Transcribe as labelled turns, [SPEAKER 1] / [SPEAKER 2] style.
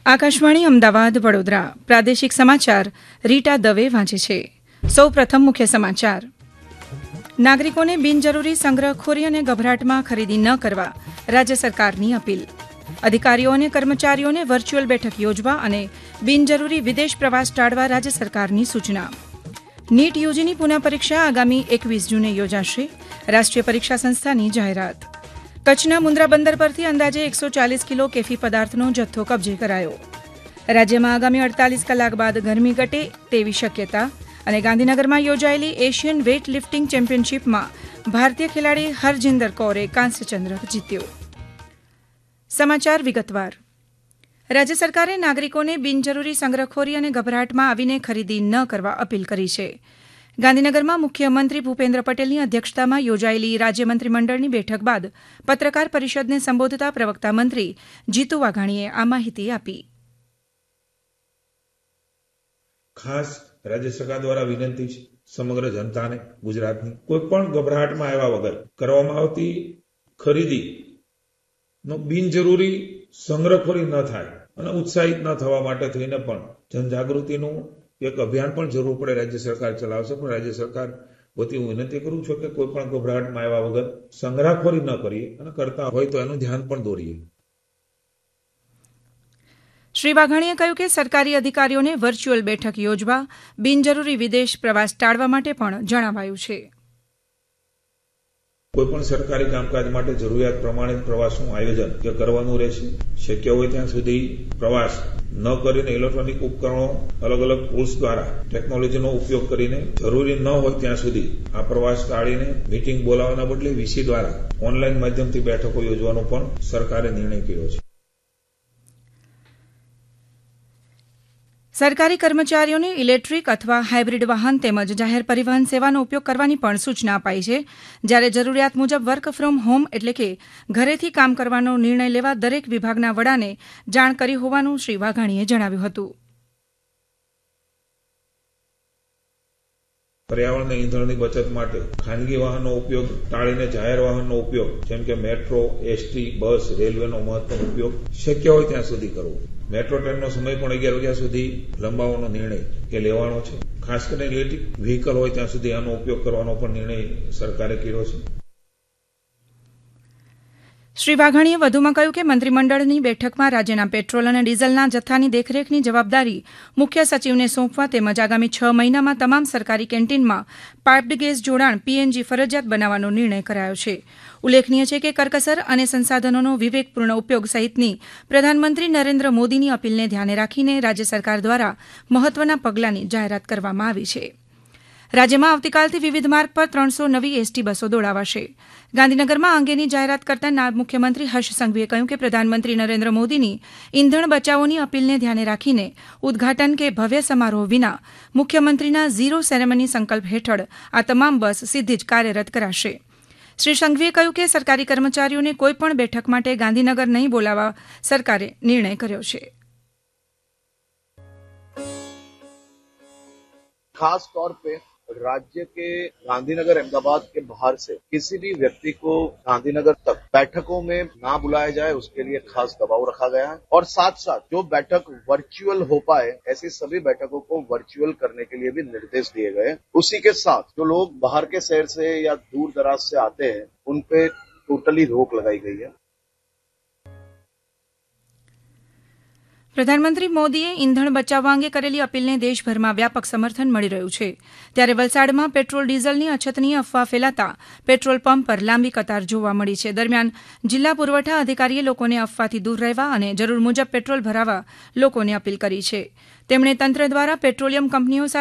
[SPEAKER 1] આકાશવાણી અમદાવાદ વડોદરા પ્રાદેશિક સમાચાર રીટા દવે વાંચે છે. સૌ પ્રથમ મુખ્ય સમાચાર. નાગરિકોને બિનજરૂરી સંગ્રહખોરી અને ગભરાટમાં ખરીદી ન કરવા રાજ્ય સરકારની અપીલ. અધિકારીઓ અને કર્મચારીઓને વર્ચ્યુઅલ બેઠક યોજવા અને બિનજરૂરી વિદેશ પ્રવાસ ટાળવા રાજ્ય સરકારની સૂચના. નીટ યુજીની પુનઃ પરીક્ષા આગામી 21 જૂને યોજાશે. રાષ્ટ્રીય પરીક્ષા સંસ્થાની જાહેરાત. કચ્છના મુન્દ્રા બંદર પરથી અંદાજે 140 કિલો કેફી પદાર્થનો જથ્થો કબજે કરાયો. રાજ્યમાં આગામી 48 કલાક બાદ ગરમી ઘટે તેવી શક્યતા. અને ગાંધીનગરમાં યોજાયેલી એશિયન વેઇટ લિફ્ટિંગ ચેમ્પિયનશિપમાં ભારતીય ખેલાડી હરજિંદર કૌરે કાંસ્ય ચંદ્રક જીત્યો. સમાચાર વિગતવાર. રાજ્ય સરકારે નાગરિકોને બિનજરૂરી સંગ્રહખોરી અને ગભરાટમાં આવીને ખરીદી ન કરવા અપીલ કરી છે. ગાંધીનગરમાં મુખ્યમંત્રી ભૂપેન્દ્ર પટેલની અધ્યક્ષતામાં યોજાયેલી રાજ્ય મંત્રીમંડળની બેઠક બાદ પત્રકાર પરિષદને સંબોધતા પ્રવક્તા મંત્રી જીતુ વાઘાણીએ આ માહિતી આપી.
[SPEAKER 2] ખાસ રાજ્ય સરકાર દ્વારા વિનંતી છે સમગ્ર જનતાને, ગુજરાતની કોઈ પણ ગભરાટમાં આવ્યા વગર કરવામાં આવતી ખરીદી નો બિનજરૂરી સંગ્રહખોરી ન થાય અને ઉત્સાહિત ન થવા માટે થઈને પણ જનજાગૃતિનું એક અભિયાન પણ જરૂર પડે રાજ્ય સરકાર ચલાવશે. પણ રાજ્ય સરકાર વતી હું વિનંતી કરું છું કે કોઈ પણ ગભરાટમાં આવ્યા વગર સંગ્રહખોરી ન કરીએ અને કરતા હોય તો એનું ધ્યાન પણ દોરીએ.
[SPEAKER 1] શ્રી વાઘાણીએ કહ્યું કે સરકારી અધિકારીઓને વર્ચ્યુઅલ બેઠક યોજવા, બિનજરૂરી વિદેશ પ્રવાસ ટાળવા માટે પણ જણાવાયું છે.
[SPEAKER 2] કોઈપણ સરકારી કામકાજ માટે જરૂરિયાત પ્રમાણે પ્રવાસનું આયોજન કરવાનું રહેશે. શક્ય હોય ત્યાં સુધી પ્રવાસ ન કરીને ઇલેક્ટ્રોનિક ઉપકરણો, અલગ અલગ ટૂલ્સ દ્વારા ટેકનોલોજીનો ઉપયોગ કરીને જરૂરી ન હોય ત્યાં સુધી આ પ્રવાસ ટાળીને મીટિંગ બોલાવવાના બદલે વીસી દ્વારા ઓનલાઈન માધ્યમથી બેઠકો યોજવાનો પણ સરકારે નિર્ણય કર્યો છે.
[SPEAKER 1] સરકારી કર્મચારીઓને ઇલેક્ટ્રિક અથવા હાઇબ્રિડ વાહન તેમજ જાહેર પરિવહન સેવાનો ઉપયોગ કરવાની પણ સૂચના અપાઈ છે. જ્યારે જરૂરિયાત મુજબ વર્ક ફ્રોમ હોમ એટલે કે ઘરેથી કામ કરવાનો નિર્ણય લેવા દરેક વિભાગના વડાને જાણ કરી હોવાનું શ્રી વાઘાણીએ જણાવ્યું હતું.
[SPEAKER 2] પર્યાવરણ અને ઇંધણની બચત માટે ખાનગી વાહનનો ઉપયોગ ટાળીને જાહેર વાહનનો ઉપયોગ જેમ કે મેટ્રો, એસટી, બસ, રેલવેનો મહત્તમ ઉપયોગ શક્ય હોય ત્યાં સુધી કરવો. મેટ્રો ટ્રેનનો સમય પણ 11 વાગ્યા સુધી લંબાવવાનો નિર્ણય એ લેવાનો છે. ખાસ કરીને ઇલેક્ટ્રિક વ્હીકલ હોય ત્યાં સુધી આનો ઉપયોગ કરવાનો પણ નિર્ણય સરકારે કર્યો છે.
[SPEAKER 1] શ્રી વાઘાણીએ વધુમાં કહ્યું કે મંત્રીમંડળની બેઠકમાં રાજ્યના પેટ્રોલ અને ડીઝલના જથ્થાની દેખરેખની જવાબદારી મુખ્ય સચિવને સોંપવા તેમજ આગામી 6 મહિનામાં તમામ સરકારી કેન્ટીનમાં પાઇપ્ડ ગેસ જોડાણ પીએનજી ફરજિયાત બનાવવાનો નિર્ણય કરાયો છે. ઉલ્લેખનીય છે કે કરકસર અને સંસાધનોનો વિવેકપૂર્ણ ઉપયોગ સહિતની પ્રધાનમંત્રી નરેન્દ્ર મોદીની અપીલને ધ્યાને રાખીને રાજ્ય સરકાર દ્વારા મહત્વના પગલાંની જાહેરાત કરવામાં આવી છે. રાજ્યમાં આવતીકાલથી વિવિધ માર્ગ પર 300 નવી એસટી બસો દોડાવાશે. ગાંધીનગરમાં આ અંગેની જાહેરાત કરતા નાયબ મુખ્યમંત્રી હર્ષ સંઘવીએ કહ્યું કે પ્રધાનમંત્રી નરેન્દ્ર મોદીની ઇંધણ બચાવોની અપીલને ધ્યાને રાખીને ઉદઘાટન કે ભવ્ય સમારોહ વિના મુખ્યમંત્રીના ઝીરો સેરેમની સંકલ્પ હેઠળ આ તમામ બસ સીધી જ કાર્યરત કરાશે. શ્રી સંઘવીએ કહ્યું કે સરકારી કર્મચારીઓને કોઈપણ બેઠક માટે ગાંધીનગર નહીં બોલાવવા સરકારે નિર્ણય કર્યો છે.
[SPEAKER 3] खास तौर पे राज्य के गांधीनगर अहमदाबाद के बाहर से किसी भी व्यक्ति को गांधीनगर तक बैठकों में ना बुलाया जाए उसके लिए खास दबाव रखा गया है और साथ साथ जो बैठक वर्चुअल हो पाए ऐसी सभी बैठकों को वर्चुअल करने के लिए भी निर्देश दिए गए. उसी के साथ जो लोग बाहर के शहर से या दूर दराज से आते हैं उन पे टोटली रोक लगाई गई है.
[SPEAKER 1] પ્રધાનમંત્રી મોદીએ ઇંધણ બચાવવા અંગે કરેલી અપીલને દેશભરમાં વ્યાપક સમર્થન મળી રહ્યું છે. ત્યારે વલસાડમાં પેટ્રોલ ડીઝલની અછતની અફવા ફેલાતા પેટ્રોલ પંપ પર લાંબી કતાર જોવા મળી છે. દરમિયાન જિલ્લા પુરવઠા અધિકારીએ લોકોને અફવાથી દૂર રહેવા અને જરૂર મુજબ પેટ્રોલ ભરાવવા લોકોને અપીલ કરી છે. તેમણે તંત્ર દ્વારા પેટ્રોલિયમ કંપનીઓ